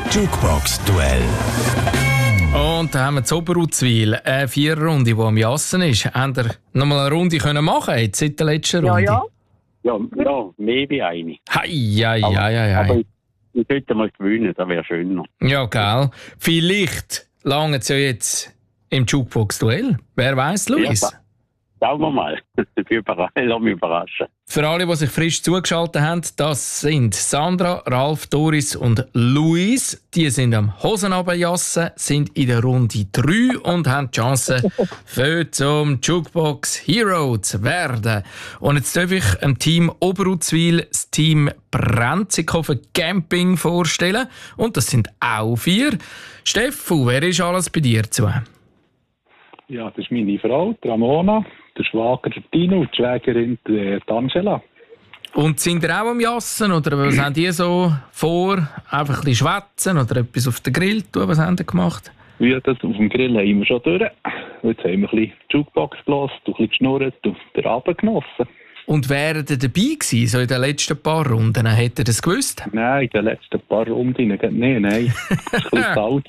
Jukebox-Duell. Und da haben wir Zoberuzwil, eine Viererrunde, die am Jassen ist. Habt ihr noch mal eine Runde können machen jetzt seit der letzten Runde? Ja. Ja, mehr wie eine. Aber ich sollte mal gewinnen, das wäre schöner. ja, gell. Vielleicht langt es ja jetzt im Jukebox-Duell. Wer weiß, Luis? Ja, schauen wir mal. Lass mich überraschen. Für alle, die sich frisch zugeschaltet haben, das sind Sandra, Ralf, Doris und Luis. Die sind am Hosenabendjassen, sind in der Runde 3 und haben die Chance, für zum Jukebox Hero zu werden. Und jetzt darf ich dem Team Oberuzwil das Team Brenzikofen Camping vorstellen. Und das sind auch 4. Steffu, wer ist alles bei dir zu? Ja, das ist meine Frau, die Ramona, der Schwager der Tino und die Schwägerin die Angela. Und sind ihr auch am Jassen oder was haben die so vor? Einfach ein bisschen schwätzen oder etwas auf den Grill tun? Was haben die gemacht? Ja, das auf dem Grill haben wir schon durch. Jetzt haben wir ein bisschen Jukebox gelassen, ein bisschen geschnurrt und den Abend genossen. Und wären ihr dabei gewesen, so in den letzten paar Runden? Hättet ihr das gewusst? Nein, in den letzten paar Runden nicht. Nein. Das war ein bisschen kalt.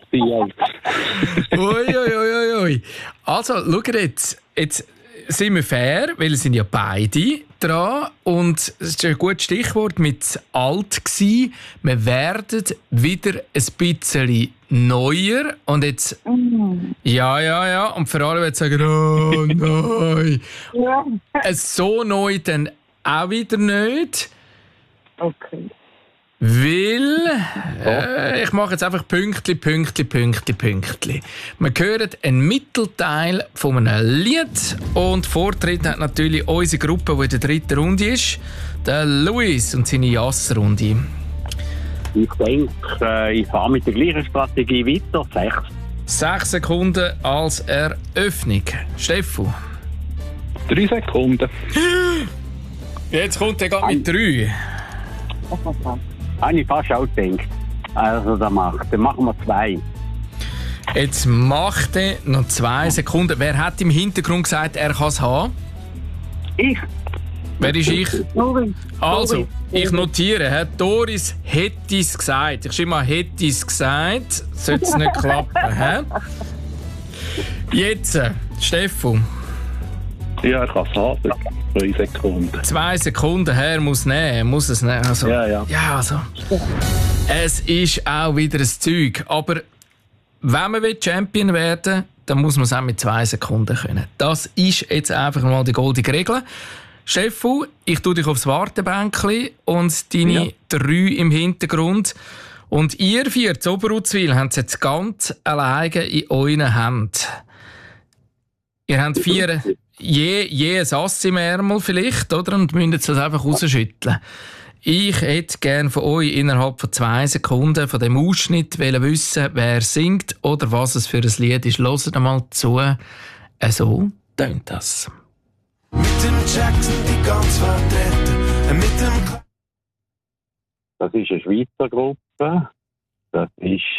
Ui. Also, schaut jetzt sind wir fair, weil es sind ja beide dran. Und es ist ein gutes Stichwort mit alt gsi. Wir werden wieder ein bisschen neuer. Und jetzt... Ja. Und für alle, die sagen, oh nein. Ja. So neu dann auch wieder nicht. Okay. Weil, ich mache jetzt einfach Pünktli. Wir hören einen Mittelteil von einem Lied und Vortritt hat natürlich unsere Gruppe, die in der dritten Runde ist, der Luis und seine Jassrunde. Ich denke, ich fahre mit der gleichen Strategie weiter. 6 Sekunden als Eröffnung. Steffu. 3 Sekunden. Jetzt kommt er gerade mit 3. Habe ich fast auch gedacht. Also, dann machen wir 2. Jetzt macht er noch 2 Sekunden. Wer hat im Hintergrund gesagt, er kann es haben? Ich. Wer ist ich? Doris. Also, ich notiere, Herr Doris hätte es gesagt. Ich schreibe mal, hätte es gesagt. Sollte es nicht klappen. He? Jetzt, Steffu. Ja, ich kann es haben. 2 Sekunden. 2 Sekunden her muss es nehmen. Also, Ja. Ja, also. Es ist auch wieder ein Zeug. Aber wenn man Champion werden will, dann muss man es auch mit 2 Sekunden können. Das ist jetzt einfach mal die goldene Regel. Steffu, ich tue dich aufs Wartebänkchen und deine 3 im Hintergrund. Und ihr 4 zu Oberuzwil habt es jetzt ganz alleine in euren Händen. Ihr habt 4 je ein Ass im Ärmel vielleicht, oder? Und müsst das einfach rausschütteln. Ich hätte gerne von euch innerhalb von 2 Sekunden von dem Ausschnitt wissen, wer singt oder was es für ein Lied ist. Hört mal zu. So tönt das. Mit dem Jackson die ganz vertreten. Mit dem... Das ist eine Schweizer Gruppe. Das ist